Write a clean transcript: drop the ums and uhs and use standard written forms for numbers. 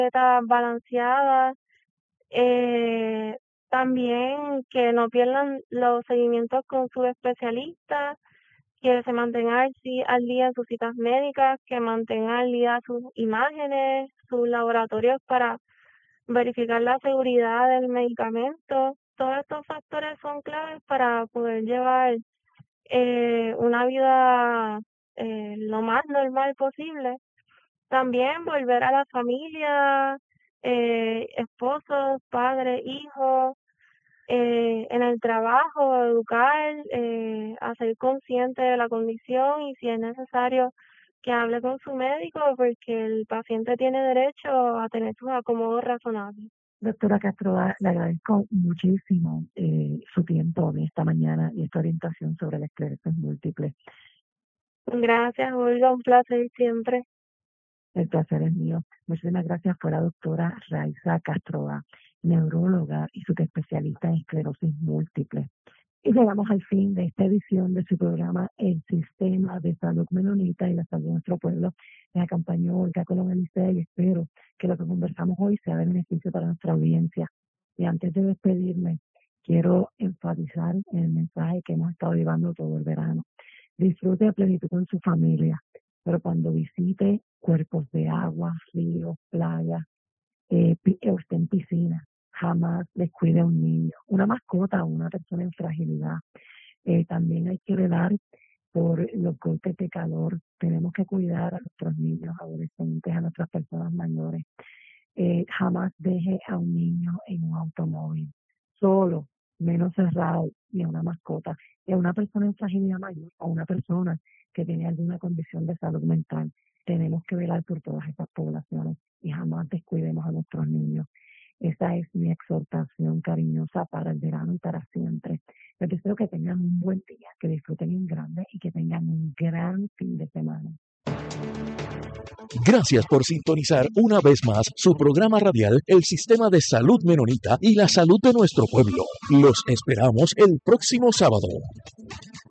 dietas balanceadas, eh, también que no pierdan los seguimientos con su especialista, que se mantengan al día en sus citas médicas, que mantengan al día sus imágenes, sus laboratorios para verificar la seguridad del medicamento. Todos estos factores son claves para poder llevar una vida lo más normal posible. También volver a la familia, esposos, padres, hijos, en el trabajo, educar, a ser consciente de la condición y si es necesario que hable con su médico porque el paciente tiene derecho a tener sus acomodos razonables. Doctora Castro, le agradezco muchísimo su tiempo de esta mañana y esta orientación sobre la esclerosis múltiple. Gracias, Olga, un placer siempre. El placer es mío. Muchísimas gracias. Fue la doctora Raiza Castroa, neuróloga y subespecialista en esclerosis múltiple. Y llegamos al fin de esta edición de su programa El Sistema de Salud Menonita y la Salud de Nuestro Pueblo. Les acompañó Olga Colón Eliseo y espero que lo que conversamos hoy sea de beneficio para nuestra audiencia. Y antes de despedirme, quiero enfatizar el mensaje que hemos estado llevando todo el verano. Disfrute a plenitud con su familia, pero cuando visite cuerpos de agua, ríos, playas, o esté en piscina, jamás descuide a un niño, una mascota o una persona en fragilidad. También hay que velar por los golpes de calor. Tenemos que cuidar a nuestros niños, adolescentes, a nuestras personas mayores. Jamás deje a un niño en un automóvil, solo, menos cerrado, ni a una mascota, y a una persona en fragilidad mayor, o una persona que tiene alguna condición de salud mental. Tenemos que velar por todas estas poblaciones y jamás descuidemos a nuestros niños. Esa es mi exhortación cariñosa para el verano y para siempre. Les deseo que tengan un buen día, que disfruten en grande y que tengan un gran fin de semana. Gracias por sintonizar una vez más su programa radial El Sistema de Salud Menonita y la Salud de Nuestro Pueblo. Los esperamos el próximo sábado.